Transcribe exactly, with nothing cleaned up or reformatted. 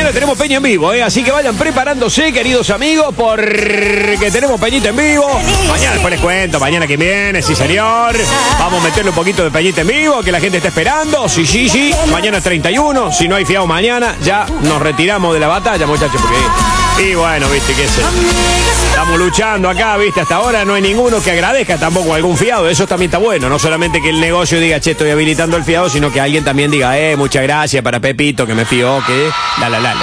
mañana tenemos peña en vivo, ¿eh? Así que vayan preparándose, queridos amigos, porque tenemos peñita en vivo. Mañana después les cuento, mañana que viene, sí señor. Vamos a meterle un poquito de peñita en vivo, que la gente está esperando. Sí, sí, sí. Mañana es treinta y uno. Si no hay fiado mañana, ya nos retiramos de la batalla, muchachos, porque... Y bueno, viste, qué sé. Estamos luchando acá, viste, hasta ahora no hay ninguno que agradezca tampoco algún fiado. Eso también está bueno. No solamente que el negocio diga, che, estoy habilitando el fiado, sino que alguien también diga, eh, muchas gracias para Pepito, que me fió, que... La, la, la, la.